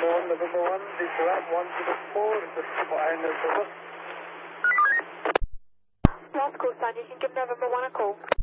November 1, Detroit 104, this is Iron River. Lost call sign, you can give November 1 a call.